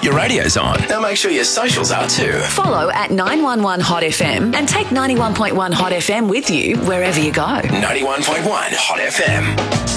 Your radio's on. Now make sure your socials are too. Follow at 911 Hot FM and take 91.1 Hot FM with you wherever you go. 91.1 Hot FM.